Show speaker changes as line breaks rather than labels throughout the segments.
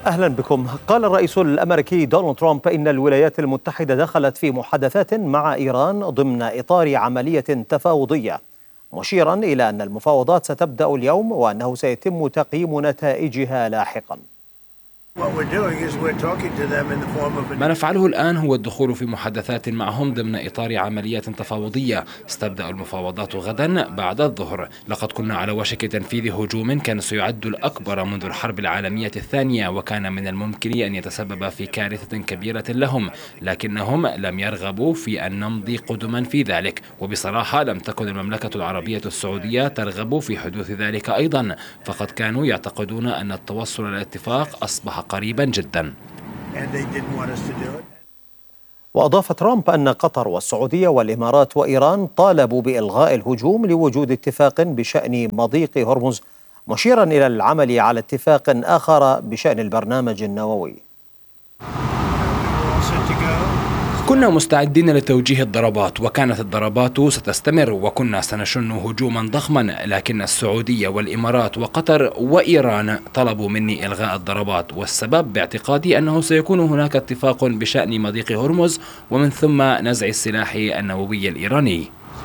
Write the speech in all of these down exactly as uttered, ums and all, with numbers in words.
أهلا بكم. قال الرئيس الأمريكي دونالد ترامب إن الولايات المتحدة دخلت في محادثات مع إيران ضمن إطار عملية تفاوضية، مشيرا إلى أن المفاوضات ستبدأ اليوم وأنه سيتم تقييم نتائجها لاحقا.
ما نفعله الآن هو الدخول في محادثات معهم ضمن إطار عمليات تفاوضية. ستبدأ المفاوضات غدا بعد الظهر. لقد كنا على وشك تنفيذ هجوم كان سيعد الأكبر منذ الحرب العالمية الثانية، وكان من الممكن أن يتسبب في كارثة كبيرة لهم، لكنهم لم يرغبوا في أن نمضي قدما في ذلك، وبصراحة لم تكن المملكة العربية السعودية ترغب في حدوث ذلك أيضا، فقد كانوا يعتقدون أن التوصل إلى الاتفاق أصبح قريبا جدا.
وأضاف ترامب أن قطر والسعودية والإمارات وإيران طالبوا بإلغاء الهجوم لوجود اتفاق بشأن مضيق هرمز، مشيرا إلى العمل على اتفاق آخر بشأن البرنامج النووي.
كنا مستعدين لتوجيه الضربات، وكانت الضربات ستستمر، وكنا سنشن هجوما ضخما، لكن السعودية والإمارات وقطر وإيران طلبوا مني إلغاء الضربات، والسبب باعتقادي أنه سيكون هناك اتفاق بشأن مضيق هرمز ومن ثم نزع السلاح النووي الإيراني.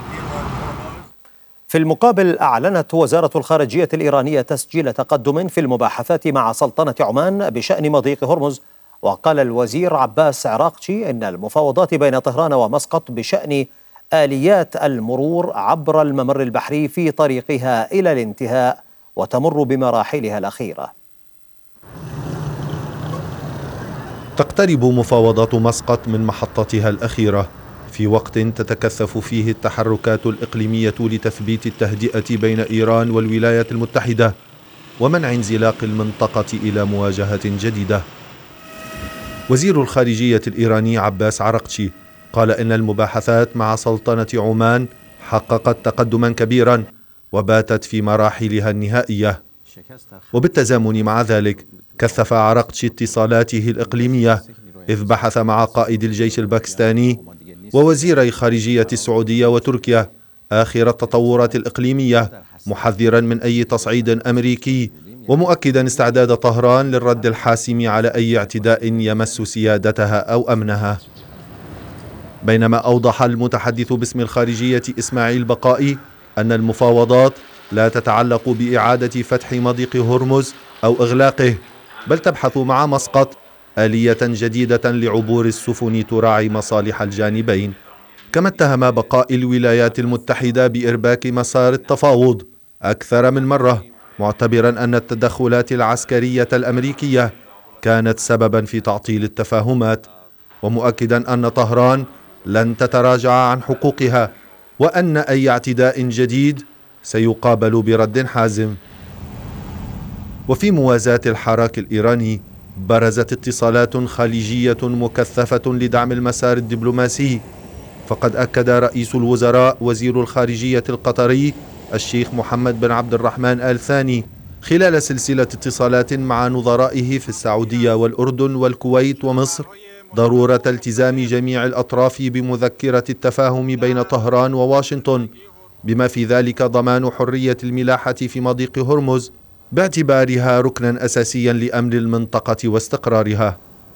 في المقابل، أعلنت وزارة الخارجية الإيرانية تسجيل تقدم في المباحثات مع سلطنة عمان بشأن مضيق هرمز. وقال الوزير عباس عراقچي إن المفاوضات بين طهران ومسقط بشأن آليات المرور عبر الممر البحري في طريقها إلى الانتهاء وتمر بمراحلها الأخيرة.
تقترب مفاوضات مسقط من محطتها الأخيرة في وقت تتكثف فيه التحركات الإقليمية لتثبيت التهدئة بين إيران والولايات المتحدة ومنع انزلاق المنطقة إلى مواجهة جديدة. وزير الخارجية الإيراني عباس عراقچي قال إن المباحثات مع سلطنة عمان حققت تقدما كبيرا وباتت في مراحلها النهائية. وبالتزامن مع ذلك كثف عراقچي اتصالاته الإقليمية إذ بحث مع قائد الجيش الباكستاني ووزيري خارجية السعودية وتركيا آخر التطورات الإقليمية، محذرا من أي تصعيد أمريكي ومؤكدا استعداد طهران للرد الحاسم على أي اعتداء يمس سيادتها أو أمنها. بينما أوضح المتحدث باسم الخارجية إسماعيل بقائي أن المفاوضات لا تتعلق بإعادة فتح مضيق هرمز أو إغلاقه، بل تبحث مع مسقط آلية جديدة لعبور السفن تراعي مصالح الجانبين. كما اتهم بقاء الولايات المتحدة بإرباك مسار التفاوض أكثر من مرة، معتبرا أن التدخلات العسكرية الأمريكية كانت سببا في تعطيل التفاهمات، ومؤكدا أن طهران لن تتراجع عن حقوقها وأن أي اعتداء جديد سيقابل برد حازم. وفي موازاة الحراك الإيراني برزت اتصالات خليجية مكثفة لدعم المسار الدبلوماسي، فقد أكد رئيس الوزراء وزير الخارجية القطري الشيخ محمد بن عبد الرحمن آل ثاني خلال سلسلة اتصالات مع نظرائه في السعودية والأردن والكويت ومصر ضرورة التزام جميع الأطراف بمذكرة التفاهم بين طهران وواشنطن، بما في ذلك ضمان حرية الملاحة في مضيق هرمز باعتبارها ركنا أساسيا لأمن المنطقة واستقرارها.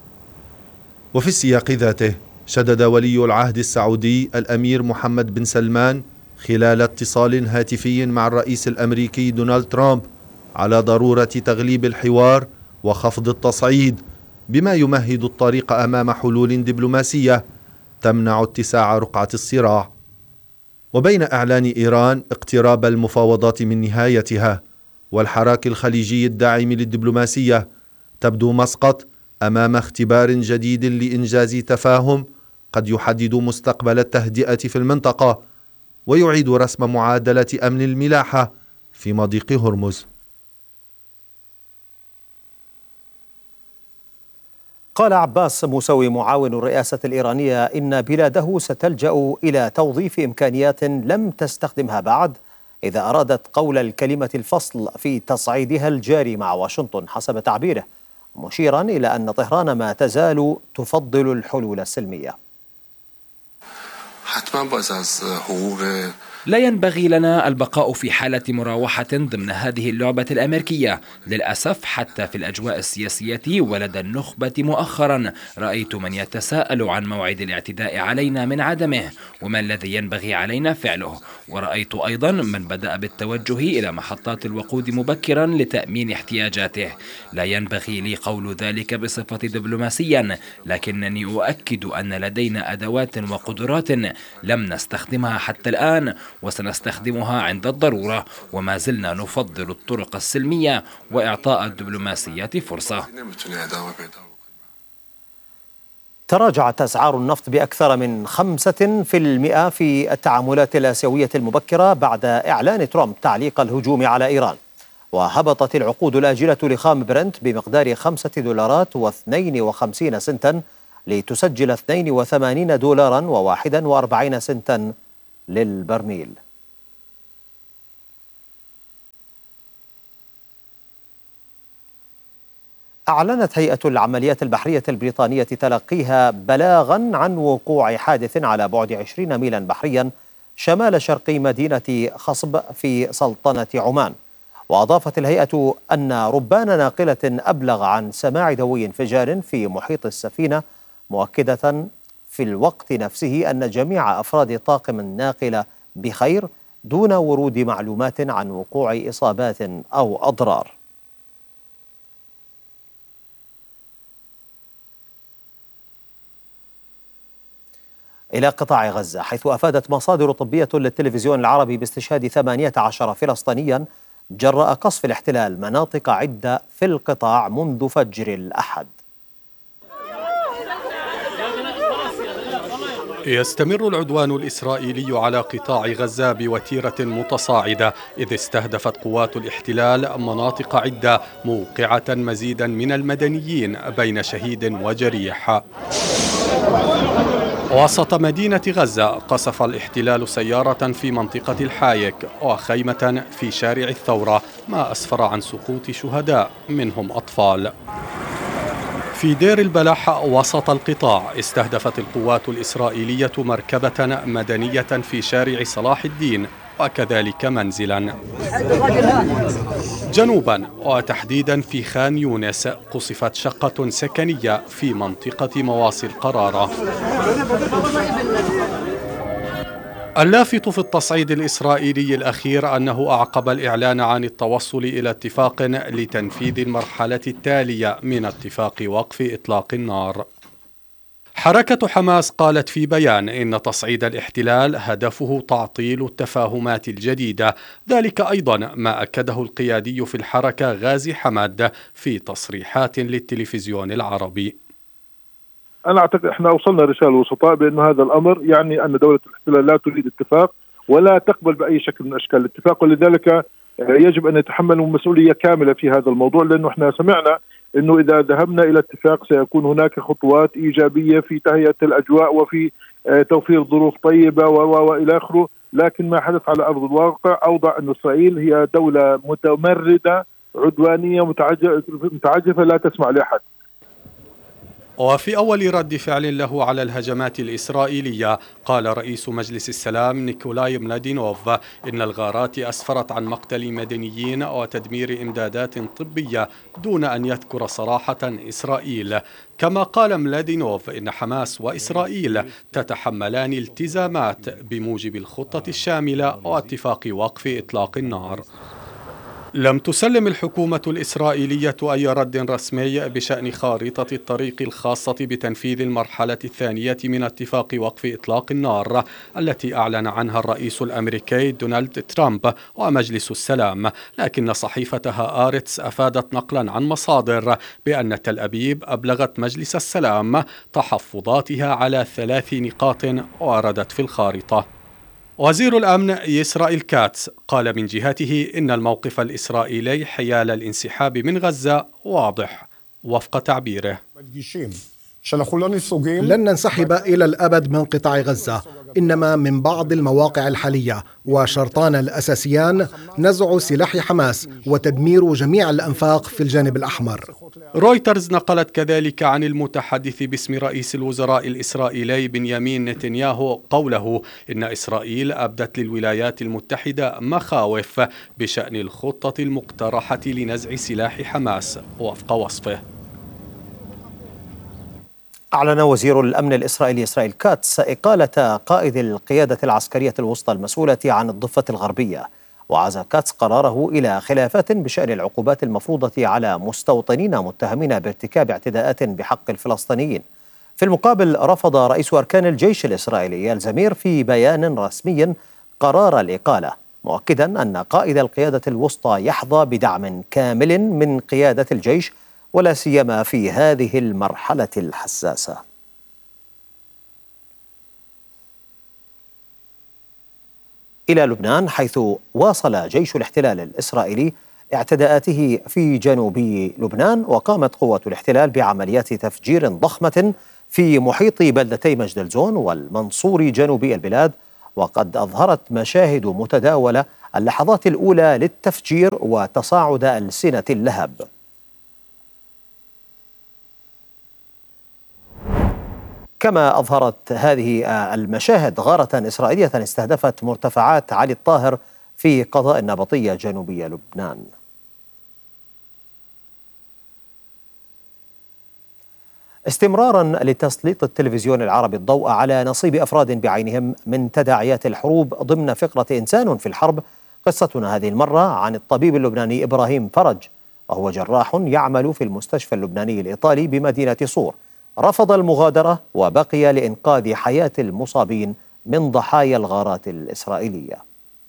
وفي السياق ذاته شدد ولي العهد السعودي الأمير محمد بن سلمان خلال اتصال هاتفي مع الرئيس الأمريكي دونالد ترامب على ضرورة تغليب الحوار وخفض التصعيد بما يمهد الطريق أمام حلول دبلوماسية تمنع اتساع رقعة الصراع. وبين إعلان إيران اقتراب المفاوضات من نهايتها والحراك الخليجي الداعم للدبلوماسية، تبدو مسقط أمام اختبار جديد لإنجاز تفاهم قد يحدد مستقبل التهدئة في المنطقة ويعيد رسم معادلة أمن الملاحة في مضيق هرمز.
قال عباس موسوي معاون الرئاسة الإيرانية إن بلاده ستلجأ إلى توظيف إمكانيات لم تستخدمها بعد إذا أرادت قول الكلمة الفصل في تصعيدها الجاري مع واشنطن حسب تعبيره، مشيرا إلى أن طهران ما تزال تفضل الحلول السلمية.
لا ينبغي لنا البقاء في حالة مراوحة ضمن هذه اللعبة الأمريكية. للأسف حتى في الأجواء السياسية ولدى النخبة مؤخرا رأيت من يتساءل عن موعد الاعتداء علينا من عدمه وما الذي ينبغي علينا فعله، ورأيت أيضا من بدأ بالتوجه إلى محطات الوقود مبكرا لتأمين احتياجاته. لا ينبغي لي قول ذلك بصفتي دبلوماسيا، لكنني أؤكد أن لدينا أدوات وقدرات لم نستخدمها حتى الآن وسنستخدمها عند الضرورة، وما زلنا نفضل الطرق السلمية وإعطاء الدبلوماسية فرصة.
تراجعت أسعار النفط بأكثر من خمسة في المئة في التعاملات الآسيوية المبكرة بعد إعلان ترامب تعليق الهجوم على إيران، وهبطت العقود الآجلة لخام برنت بمقدار خمسة دولارات واثنين وخمسين سنتا لتسجل اثنين وثمانين دولارا وواحدا وأربعين سنتا للبرميل. أعلنت هيئة العمليات البحرية البريطانية تلقيها بلاغا عن وقوع حادث على بعد عشرين ميلا بحريا شمال شرق مدينة خصب في سلطنة عمان. وأضافت الهيئة أن ربان ناقلة أبلغ عن سماع دوي انفجار في محيط السفينة، مؤكدة في الوقت نفسه أن جميع أفراد طاقم الناقلة بخير دون ورود معلومات عن وقوع إصابات أو أضرار. إلى قطاع غزة، حيث أفادت مصادر طبية للتلفزيون العربي باستشهاد ثمانية عشر فلسطينيا جراء قصف الاحتلال مناطق عدة في القطاع منذ فجر الأحد.
يستمر العدوان الإسرائيلي على قطاع غزة بوتيرة متصاعدة، إذ استهدفت قوات الاحتلال مناطق عدة موقعة مزيدا من المدنيين بين شهيد وجريح. وسط مدينة غزة قصف الاحتلال سيارة في منطقة الحايك وخيمة في شارع الثورة، ما أسفر عن سقوط شهداء منهم أطفال. في دير البلح وسط القطاع استهدفت القوات الإسرائيلية مركبة مدنية في شارع صلاح الدين وكذلك منزلا. جنوبا وتحديدا في خان يونس قصفت شقة سكنية في منطقة مواصي القرارة. اللافت في التصعيد الإسرائيلي الأخير أنه أعقب الإعلان عن التوصل إلى اتفاق لتنفيذ المرحلة التالية من اتفاق وقف إطلاق النار. حركة حماس قالت في بيان إن تصعيد الاحتلال هدفه تعطيل التفاهمات الجديدة، ذلك أيضا ما أكده القيادي في الحركة غازي حماد في تصريحات للتلفزيون العربي.
أنا أعتقد إحنا وصلنا رسالة وسطاء بأن هذا الأمر يعني أن دولة الاحتلال لا تريد اتفاق ولا تقبل بأي شكل من أشكال الاتفاق، ولذلك يجب أن يتحملوا مسؤولية كاملة في هذا الموضوع، لأنه إحنا سمعنا أنه إذا ذهبنا إلى اتفاق سيكون هناك خطوات إيجابية في تهيئة الأجواء وفي توفير ظروف طيبة وإلى آخره، لكن ما حدث على أرض الواقع أوضح أن إسرائيل هي دولة متمردة عدوانية متعجرفة لا تسمع لأحد.
وفي أول رد فعل له على الهجمات الإسرائيلية قال رئيس مجلس السلام نيكولاي ملادينوف إن الغارات أسفرت عن مقتل مدنيين وتدمير إمدادات طبية دون أن يذكر صراحة إسرائيل. كما قال ملادينوف إن حماس وإسرائيل تتحملان التزامات بموجب الخطة الشاملة واتفاق وقف إطلاق النار. لم تسلم الحكومة الإسرائيلية أي رد رسمي بشأن خارطة الطريق الخاصة بتنفيذ المرحلة الثانية من اتفاق وقف إطلاق النار التي أعلن عنها الرئيس الأمريكي دونالد ترامب ومجلس السلام، لكن صحيفتها آرتس أفادت نقلا عن مصادر بأن تل أبيب أبلغت مجلس السلام تحفظاتها على ثلاث نقاط وردت في الخارطة. وزير الأمن إسرائيل كاتس قال من جهته إن الموقف الإسرائيلي حيال الانسحاب من غزة واضح وفق تعبيره.
لن ننسحب إلى الأبد من قطاع غزة، إنما من بعض المواقع الحالية، وشرطان الأساسيان نزع سلاح حماس وتدمير جميع الأنفاق في الجانب الأحمر.
رويترز نقلت كذلك عن المتحدث باسم رئيس الوزراء الإسرائيلي بنيامين نتنياهو قوله إن إسرائيل أبدت للولايات المتحدة مخاوف بشأن الخطة المقترحة لنزع سلاح حماس وفق وصفه.
أعلن وزير الأمن الإسرائيلي إسرائيل كاتس إقالة قائد القيادة العسكرية الوسطى المسؤولة عن الضفة الغربية، وعزى كاتس قراره إلى خلافات بشأن العقوبات المفروضة على مستوطنين متهمين بارتكاب اعتداءات بحق الفلسطينيين. في المقابل رفض رئيس أركان الجيش الإسرائيلي الزمير في بيان رسمي قرار الإقالة، مؤكدا أن قائد القيادة الوسطى يحظى بدعم كامل من قيادة الجيش، ولا سيما في هذه المرحلة الحساسة. إلى لبنان، حيث واصل جيش الاحتلال الإسرائيلي اعتداءاته في جنوب لبنان، وقامت قوات الاحتلال بعمليات تفجير ضخمة في محيط بلدتي مجد الزون والمنصور جنوبي البلاد، وقد أظهرت مشاهد متداولة اللحظات الأولى للتفجير وتصاعد ألسنة اللهب. كما أظهرت هذه المشاهد غارة إسرائيلية استهدفت مرتفعات علي الطاهر في قضاء النبطية جنوبي لبنان. استمرارا لتسليط التلفزيون العربي الضوء على نصيب أفراد بعينهم من تداعيات الحروب ضمن فقرة إنسان في الحرب، قصتنا هذه المرة عن الطبيب اللبناني إبراهيم فرج، وهو جراح يعمل في المستشفى اللبناني الإيطالي بمدينة صور. رفض المغادرة وبقي لإنقاذ حياة المصابين من ضحايا الغارات الإسرائيلية.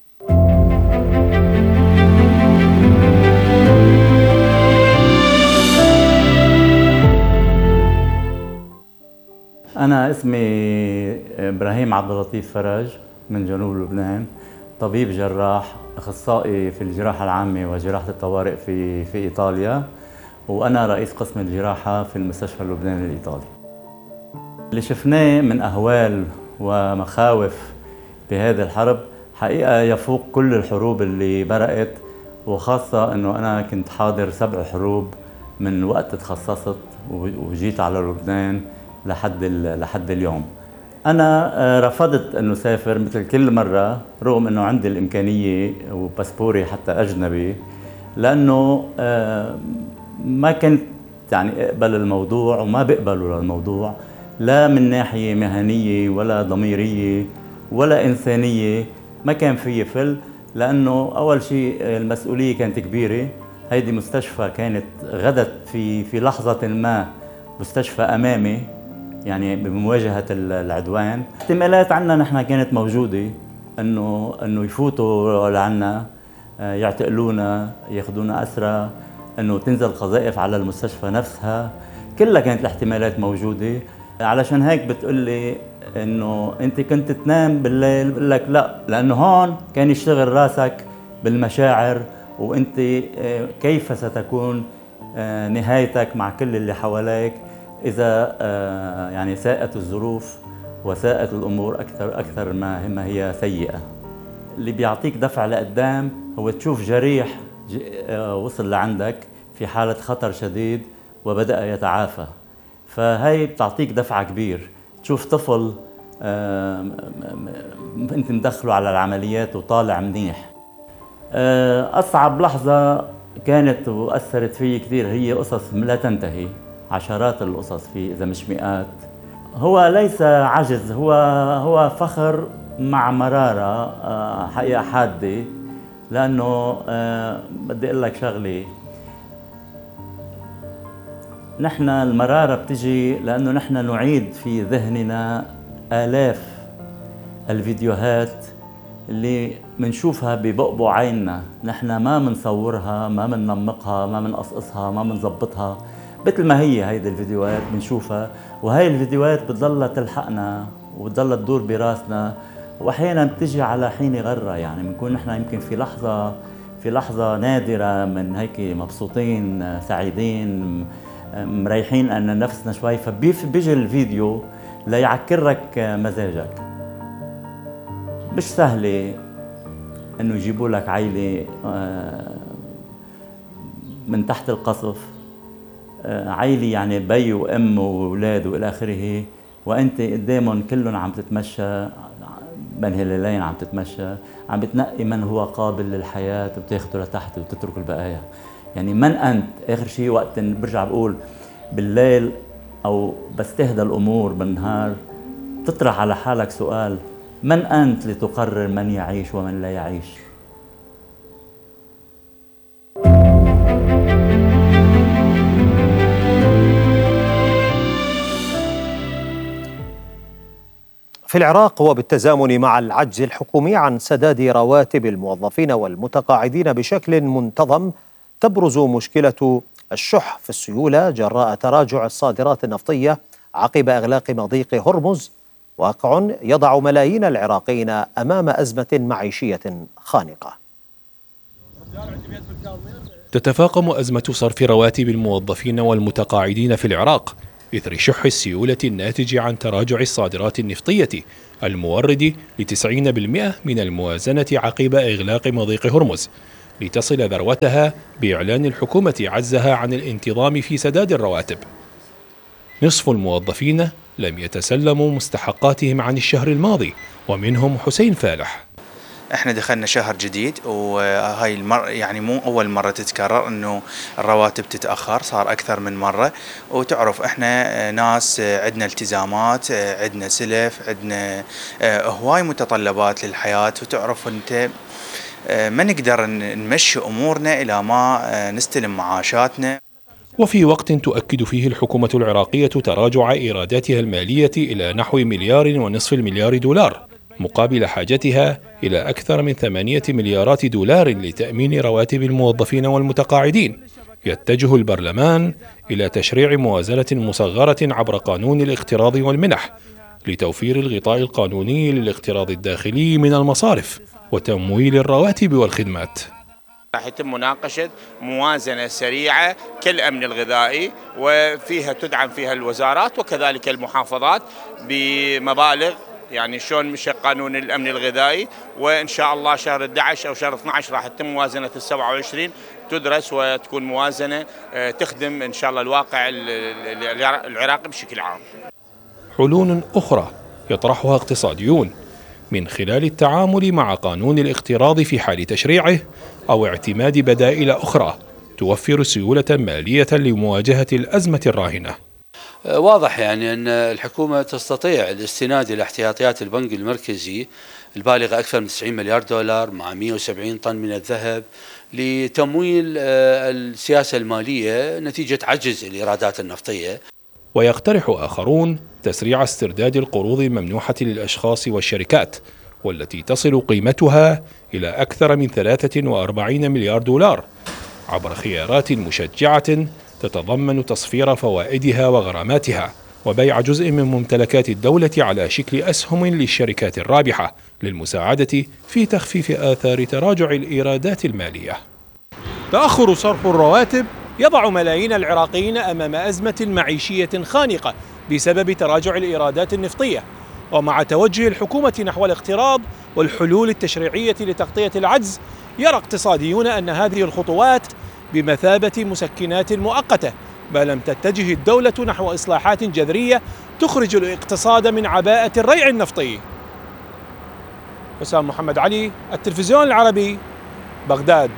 أنا اسمي إبراهيم عبد اللطيف فرج من جنوب لبنان، طبيب جراح أخصائي في الجراحة العامة وجراحة الطوارئ في في إيطاليا، وأنا رئيس قسم الجراحة في المستشفى اللبناني الإيطالي. اللي شفناه من أهوال ومخاوف بهذه الحرب حقيقة يفوق كل الحروب اللي برقت، وخاصة أنه أنا كنت حاضر سبع حروب من وقت تخصصت وجيت على لبنان لحد لحد اليوم. أنا رفضت أنه سافر مثل كل مرة، رغم أنه عندي الإمكانية وباسبوري حتى أجنبي، لأنه ما كنت يعني اقبل الموضوع وما بقبلوا للموضوع، لا من ناحية مهنية ولا ضميرية ولا إنسانية. ما كان في فل، لأنه أول شيء المسؤولية كانت كبيرة. هيدي مستشفى كانت غدت في في لحظة ما مستشفى أمامي، يعني بمواجهة العدوان. احتمالات عنا نحن كانت موجودة انه انه يفوتوا لعنا، يعتقلونا، ياخذونا أسرى، انه تنزل قذائف على المستشفى نفسها، كلها كانت الاحتمالات موجودة. علشان هيك بتقول لي انه انت كنت تنام بالليل، بقول لك لا، لانه هون كان يشتغل راسك بالمشاعر، وانت كيف ستكون نهايتك مع كل اللي حواليك إذا يعني ساءت الظروف وساءت الأمور أكثر أكثر ما هي سيئة. اللي بيعطيك دفع لقدام هو تشوف جريح وصل لعندك في حالة خطر شديد وبدأ يتعافى، فهي بتعطيك دفع كبير. تشوف طفل أنت مدخله على العمليات وطالع منيح. أصعب لحظة كانت وأثرت فيي كثير هي قصص لا تنتهي، عشرات القصص في إذا مش مئات. هو ليس عجز، هو هو فخر مع مرارة حقيقة حادة، لأنه بدي أقول لك شغلة، نحن المرارة بتجي لأنه نحن نعيد في ذهننا آلاف الفيديوهات اللي منشوفها ببقبع عيننا، نحن ما منصورها، ما مننمقها، ما منقصقصها، ما منظبطها، مثل ما هي هيدي الفيديوهات بنشوفها، وهي الفيديوهات بتضلها تلحقنا وبتضلها تدور براسنا، واحيانا بتجي على حين غره. يعني بنكون نحن يمكن في لحظه في لحظه نادره من هيك مبسوطين سعيدين مريحين ان نفسنا شوي، فبيجي الفيديو ليعكر لك مزاجك. مش سهلة انه يجيبوا لك عائلة من تحت القصف، عائلة يعني بي وام واولاد والى اخره، وانت قدامهم كلهم عم تتمشى بين هلالين، عم تتمشى عم بتنقي من هو قابل للحياة وبتاخده لتحت وتترك البقايا. يعني من انت؟ اخر شيء وقت برجع بقول بالليل او بس تهدى الامور بالنهار، تطرح على حالك سؤال: من انت لتقرر من يعيش ومن لا يعيش؟
في العراق، وبالتزامن مع العجز الحكومي عن سداد رواتب الموظفين والمتقاعدين بشكل منتظم، تبرز مشكلة الشح في السيولة جراء تراجع الصادرات النفطية عقب إغلاق مضيق هرمز، واقع يضع ملايين العراقيين أمام أزمة معيشية خانقة.
تتفاقم أزمة صرف رواتب الموظفين والمتقاعدين في العراق إثر شح السيولة الناتج عن تراجع الصادرات النفطية المورد لتسعين بالمئة من الموازنة عقب إغلاق مضيق هرمز، لتصل ذروتها بإعلان الحكومة عجزها عن الانتظام في سداد الرواتب. نصف الموظفين لم يتسلموا مستحقاتهم عن الشهر الماضي، ومنهم حسين فالح.
احنا دخلنا شهر جديد، وهاي المرة يعني مو اول مرة تتكرر انه الرواتب تتأخر، صار اكثر من مرة. وتعرف احنا ناس عندنا التزامات، عندنا سلف، عندنا هواي متطلبات للحياة، وتعرف انت ما نقدر نمشي امورنا الى ما نستلم معاشاتنا.
وفي وقت تؤكد فيه الحكومة العراقية تراجع ايراداتها المالية الى نحو مليار ونصف المليار دولار، مقابل حاجتها إلى أكثر من ثمانية مليارات دولار لتأمين رواتب الموظفين والمتقاعدين، يتجه البرلمان إلى تشريع موازنة مصغرة عبر قانون الاقتراض والمنح لتوفير الغطاء القانوني للاقتراض الداخلي من المصارف وتمويل الرواتب والخدمات.
راح يتم مناقشة موازنة سريعة كالأمن الغذائي، وفيها تدعم فيها الوزارات وكذلك المحافظات بمبالغ، يعني شلون مشى قانون الامن الغذائي. وان شاء الله شهر أحد عشر او شهر اثني عشر راح تتم موازنه السبعة وعشرين تدرس وتكون موازنه تخدم ان شاء الله الواقع العراقي بشكل عام.
حلول اخرى يطرحها اقتصاديون من خلال التعامل مع قانون الاقتراض في حال تشريعه، او اعتماد بدائل اخرى توفر سيوله ماليه لمواجهه الازمه الراهنه.
واضح يعني أن الحكومة تستطيع الاستناد إلى احتياطيات البنك المركزي البالغة أكثر من تسعين مليار دولار مع مئة وسبعين طن من الذهب لتمويل السياسة المالية نتيجة عجز الإيرادات النفطية.
ويقترح آخرون تسريع استرداد القروض الممنوحة للأشخاص والشركات، والتي تصل قيمتها إلى أكثر من ثلاثة وأربعين مليار دولار، عبر خيارات مشجعة تتضمن تصفير فوائدها وغراماتها، وبيع جزء من ممتلكات الدولة على شكل أسهم للشركات الرابحة للمساعدة في تخفيف آثار تراجع الإيرادات المالية.
تأخر صرف الرواتب يضع ملايين العراقيين أمام أزمة معيشية خانقة بسبب تراجع الإيرادات النفطية، ومع توجه الحكومة نحو الاقتراض والحلول التشريعية لتغطية العجز، يرى اقتصاديون أن هذه الخطوات بمثابة مسكنات مؤقتة، ما لم تتجه الدولة نحو إصلاحات جذرية تخرج الاقتصاد من عباءة الريع النفطي. حسام محمد علي، التلفزيون العربي، بغداد.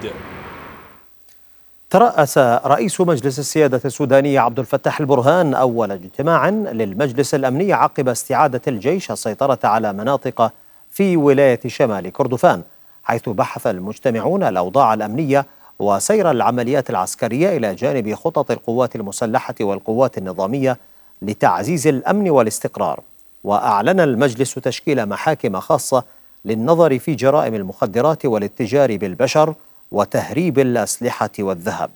ترأس رئيس مجلس السيادة السوداني عبد الفتاح البرهان أول اجتماع للمجلس الأمني عقب استعادة الجيش السيطرة على مناطق في ولاية شمال كردفان، حيث بحث المجتمعون الأوضاع الأمنية وسير العمليات العسكرية إلى جانب خطط القوات المسلحة والقوات النظامية لتعزيز الأمن والاستقرار. وأعلن المجلس تشكيل محاكم خاصة للنظر في جرائم المخدرات والاتجار بالبشر وتهريب الأسلحة والذهب.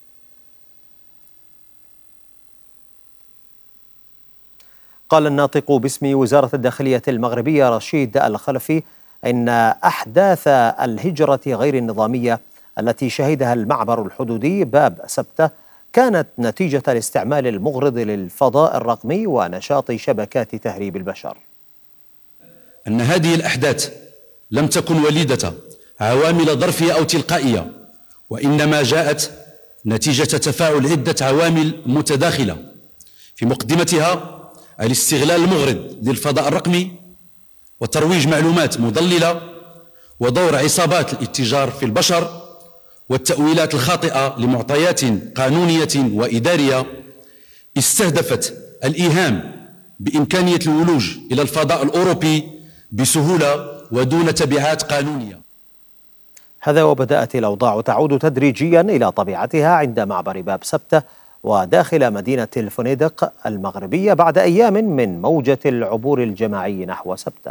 قال الناطق باسم وزارة الداخلية المغربية رشيد الخلفي إن أحداث الهجرة غير النظامية التي شهدها المعبر الحدودي باب سبتة كانت نتيجة الاستعمال المغرض للفضاء الرقمي ونشاط شبكات تهريب البشر.
أن هذه الأحداث لم تكن وليدة عوامل ظرفية أو تلقائية، وإنما جاءت نتيجة تفاعل عدة عوامل متداخلة، في مقدمتها الاستغلال المغرض للفضاء الرقمي وترويج معلومات مضللة ودور عصابات الاتجار في البشر والتأويلات الخاطئة لمعطيات قانونية وإدارية استهدفت الإيهام بإمكانية الولوج إلى الفضاء الأوروبي بسهولة ودون تبعات قانونية.
هذا وبدأت الأوضاع تعود تدريجيا إلى طبيعتها عند معبر باب سبتة وداخل مدينة الفنيدق المغربية بعد أيام من موجة العبور الجماعي نحو سبتة.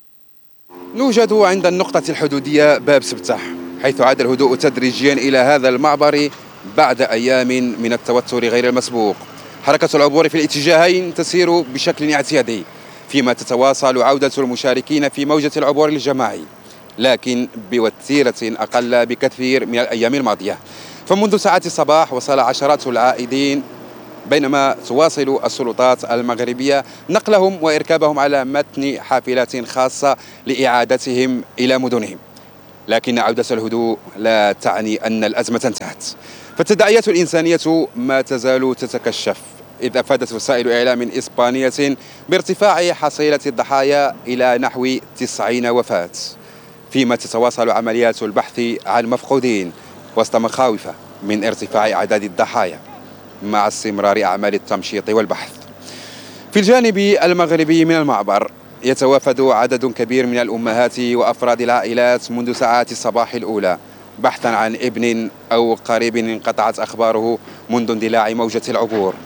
نوجد عند النقطة الحدودية باب سبتة، حيث عاد الهدوء تدريجيا إلى هذا المعبر بعد أيام من التوتر غير المسبوق. حركة العبور في الاتجاهين تسير بشكل اعتيادي، فيما تتواصل عودة المشاركين في موجة العبور الجماعي، لكن بوتيرة أقل بكثير من الأيام الماضية. فمنذ ساعات الصباح وصل عشرات العائدين، بينما تواصل السلطات المغربية نقلهم وإركابهم على متن حافلات خاصة لإعادتهم إلى مدنهم. لكن عودة الهدوء لا تعني أن الأزمة انتهت، فالتداعيات الإنسانية ما تزال تتكشف، إذ أفادت وسائل إعلام إسبانية بارتفاع حصيلة الضحايا إلى نحو تسعين وفاة، فيما تتواصل عمليات البحث عن مفقودين وسط مخاوف من ارتفاع أعداد الضحايا مع استمرار أعمال التمشيط والبحث. في الجانب المغربي من المعبر يتوافد عدد كبير من الأمهات وأفراد العائلات منذ ساعات الصباح الأولى بحثا عن ابن أو قريب انقطعت أخباره منذ اندلاع موجة العبور.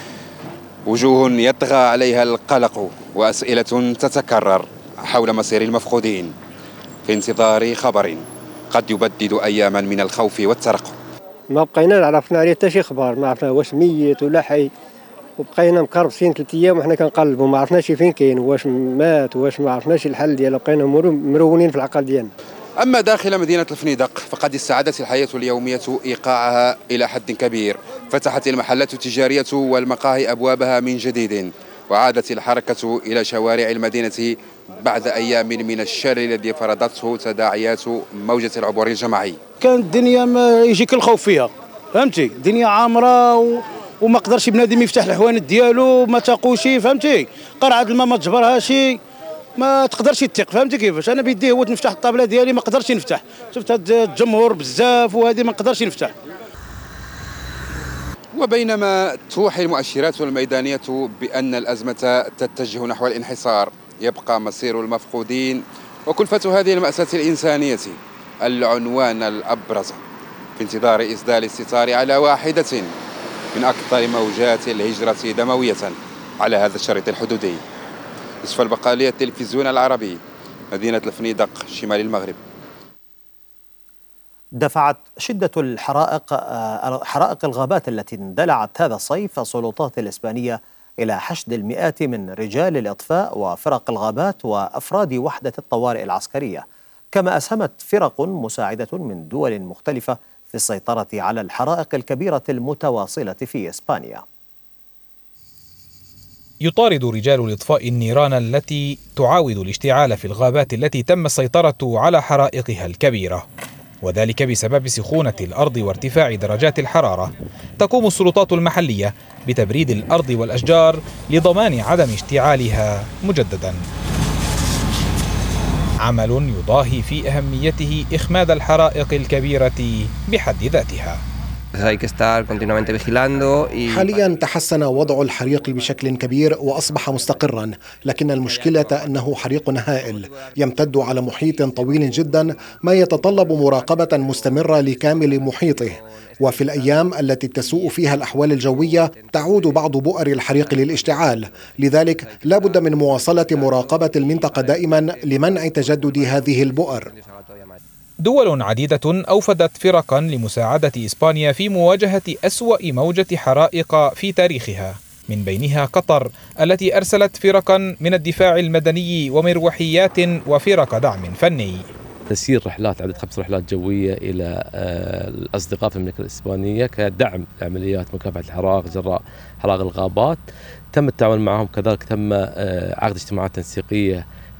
وجوه يطغى عليها القلق وأسئلة تتكرر حول مصير المفقودين في انتظار خبر قد يبدد أياما من الخوف والترقب.
ما بقينا عرفنا عليه حتى شي خبر، ما عرفنا واش ميت ولا حي، وبقينا مكربسين ثلاث ايام وحنا كنقلبوا، ما عرفناش فين كاين، واش مات واش ما عرفناش الحل ديالو، بقينا مرونين في العقل ديالنا. أما داخل مدينة الفنيدق فقد استعادت الحياة اليومية إيقاعها إلى حد كبير، فتحت المحلات التجارية والمقاهي أبوابها من جديد، وعادت الحركة إلى شوارع المدينة بعد أيام من الشر الذي فرضته تداعيات موجة العبور الجماعي. كانت الدنيا ما يجيك الخوف فيها، فهمتي، الدنيا عامرة و... وما قدرش بنادم يفتح الحوانت ديالو، ما تاقوش، فهمتي، قرعة الماء ما تجبرهاش، ما تقدرش تثق، فهمتي كيفاش. انا بيدي هو نفتح الطابله ديالي ما قدرش نفتح، شفت هذا الجمهور بزاف وهذه ما نقدرش نفتح. وبينما توحي المؤشرات الميدانيه بان الازمه تتجه نحو الانحسار، يبقى مصير المفقودين وكلفة هذه المأساة الإنسانية العنوان الأبرز في انتظار إسدال الستار على واحدة من أكثر موجات الهجرة دموية على هذا الشريط الحدودي. يوسف البقالي، التلفزيون العربي، مدينة الفنيدق، شمال المغرب.
دفعت شدة الحرائق حرائق الغابات التي اندلعت هذا الصيف السلطات الإسبانية إلى حشد المئات من رجال الإطفاء وفرق الغابات وأفراد وحدة الطوارئ العسكرية، كما أسهمت فرق مساعدة من دول مختلفة في السيطرة على الحرائق الكبيرة المتواصلة في إسبانيا.
يطارد رجال الإطفاء النيران التي تعاود الاشتعال في الغابات التي تم السيطرة على حرائقها الكبيرة، وذلك بسبب سخونة الأرض وارتفاع درجات الحرارة. تقوم السلطات المحلية بتبريد الأرض والأشجار لضمان عدم اشتعالها مجددا، عمل يضاهي في أهميته إخماد الحرائق الكبيرة بحد ذاتها.
حاليا تحسن وضع الحريق بشكل كبير وأصبح مستقرا، لكن المشكلة أنه حريق هائل يمتد على محيط طويل جدا، ما يتطلب مراقبة مستمرة لكامل محيطه. وفي الأيام التي تسوء فيها الأحوال الجوية تعود بعض بؤر الحريق للاشتعال، لذلك لا بد من مواصلة مراقبة المنطقة دائما لمنع تجدد هذه البؤر.
دول عديدة أوفدت فرقا لمساعدة إسبانيا في مواجهة أسوأ موجة حرائق في تاريخها، من بينها قطر التي أرسلت فرقا من الدفاع المدني ومروحيات وفرق دعم فني.
تسير رحلات، عدد خمس رحلات جوية إلى الأصدقاء في المملكة الإسبانية كدعم لعمليات مكافحة الحرائق جراء حرائق الغابات. تم التعاون معهم، كذلك تم عقد اجتماعات تنسيقية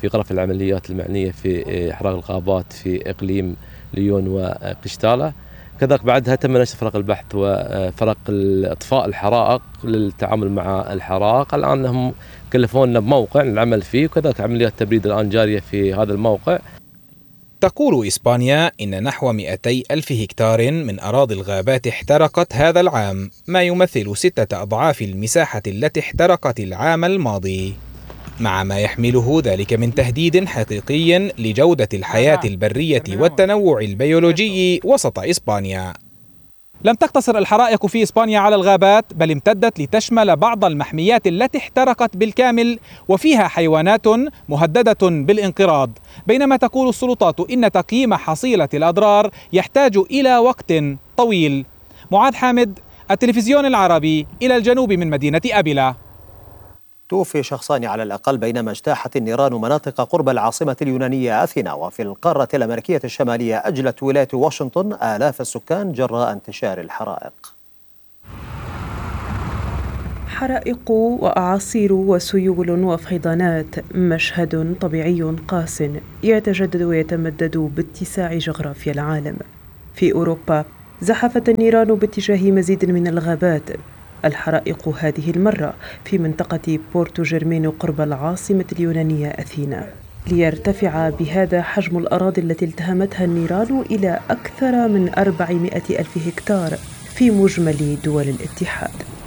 في غرف العمليات المعنية في إحراق الغابات في إقليم ليون وقشتالة. كذلك بعدها تم نشر فرق البحث وفرق إطفاء الحرائق للتعامل مع الحرائق. الآن هم كلفونا بموقع العمل فيه، وكذلك عمليات تبريد الآن جارية في هذا الموقع.
تقول إسبانيا إن نحو مئتي ألف هكتار من أراضي الغابات احترقت هذا العام، ما يمثل ستة أضعاف المساحة التي احترقت العام الماضي، مع ما يحمله ذلك من تهديد حقيقي لجودة الحياة البرية والتنوع البيولوجي وسط إسبانيا. لم تقتصر الحرائق في إسبانيا على الغابات، بل امتدت لتشمل بعض المحميات التي احترقت بالكامل وفيها حيوانات مهددة بالانقراض، بينما تقول السلطات إن تقييم حصيلة الأضرار يحتاج إلى وقت طويل. معاذ حامد، التلفزيون العربي، إلى الجنوب من مدينة أبيلا.
توفي شخصان على الأقل بينما اجتاحت النيران مناطق قرب العاصمة اليونانية أثينا. وفي القارة الأمريكية الشمالية أجلت ولاية واشنطن آلاف السكان جراء انتشار الحرائق.
حرائق وأعاصير وسيول وفيضانات، مشهد طبيعي قاس يتجدد ويتمدد باتساع جغرافيا العالم. في أوروبا زحفت النيران باتجاه مزيد من الغابات. الحرائق هذه المرة في منطقة بورتو جيرمينو قرب العاصمة اليونانية أثينا، ليرتفع بهذا حجم الأراضي التي التهمتها النيران إلى أكثر من أربعمائة ألف هكتار في مجمل دول الاتحاد.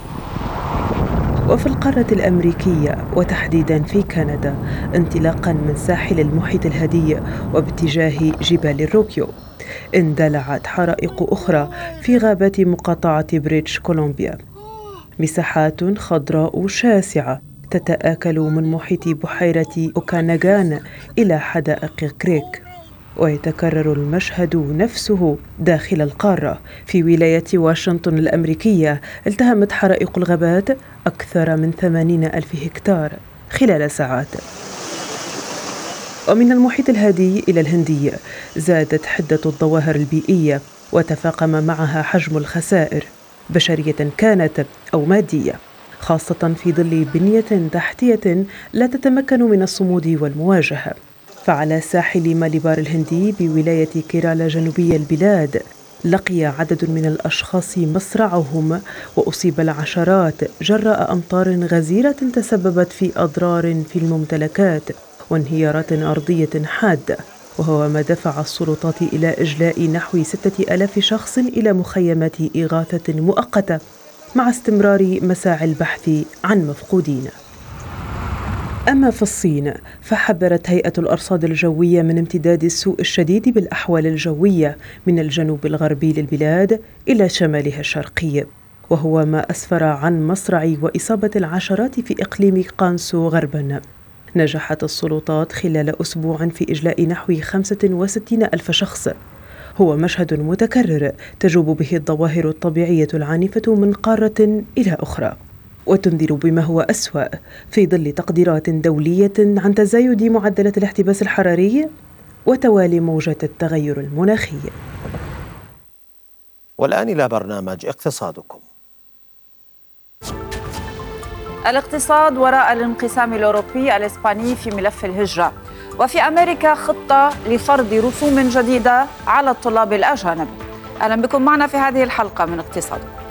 وفي القارة الأمريكية وتحديدا في كندا، انطلاقا من ساحل المحيط الهادي وباتجاه جبال الروكيو، اندلعت حرائق أخرى في غابات مقاطعة بريتش كولومبيا. مساحات خضراء شاسعة تتآكل من محيط بحيرة أوكاناغان إلى حدائق كريك، ويتكرر المشهد نفسه داخل القارة. في ولاية واشنطن الأمريكية التهمت حرائق الغابات أكثر من ثمانين ألف هكتار خلال ساعات. ومن المحيط الهادي إلى الهندي زادت حدة الظواهر البيئية وتفاقم معها حجم الخسائر، بشرية كانت أو مادية، خاصة في ظل بنية تحتية لا تتمكن من الصمود والمواجهة. فعلى ساحل ماليبار الهندي بولاية كيرالا جنوبي البلاد لقي عدد من الأشخاص مصرعهم، وأصيب العشرات جراء أمطار غزيرة تسببت في أضرار في الممتلكات وانهيارات أرضية حادة، وهو ما دفع السلطات إلى إجلاء نحو ستة آلاف شخص إلى مخيمات إغاثة مؤقتة، مع استمرار مساعي البحث عن مفقودين. أما في الصين فحذرت هيئة الأرصاد الجوية من امتداد السوء الشديد بالأحوال الجوية من الجنوب الغربي للبلاد إلى شمالها الشرقي، وهو ما أسفر عن مصرع وإصابة العشرات في إقليم قانسو غرباً. نجحت السلطات خلال أسبوع في إجلاء نحو خمسة وستين ألف شخص. هو مشهد متكرر تجوب به الظواهر الطبيعية العنيفة من قارة إلى أخرى، وتنذر بما هو أسوأ في ظل تقديرات دولية عن تزايد معدلات الاحتباس الحراري وتوالي موجة التغير المناخي.
والآن إلى برنامج اقتصادكم.
الاقتصاد وراء الانقسام الأوروبي الإسباني في ملف الهجرة، وفي أمريكا خطة لفرض رسوم جديدة على الطلاب الأجانب. أهلا بكم معنا في هذه الحلقة من اقتصادكم.